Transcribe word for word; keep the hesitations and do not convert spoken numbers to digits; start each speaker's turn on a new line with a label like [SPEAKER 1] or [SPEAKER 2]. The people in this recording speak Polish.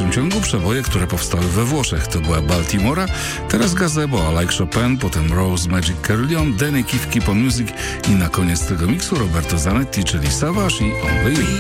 [SPEAKER 1] dalszym ciągu przeboje, które powstały we Włoszech. To była Baltimora, teraz Gazebo, a Like Chopin, potem Rose, Magic Carillon, Danny Keith, Keep on Music i na koniec tego miksu Roberto Zanetti, czyli Savage i Only You.